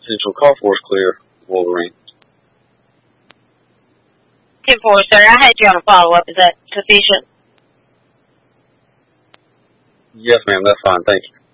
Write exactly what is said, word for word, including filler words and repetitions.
Central Call Force clear, Wolverine. ten four, sir. I had you on a follow-up. Is that sufficient? Yes, ma'am. That's fine. Thank you.